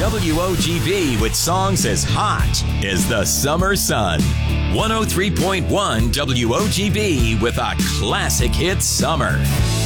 WOGB with songs as hot as the summer sun. 103.1 WOGB with a classic hit summer.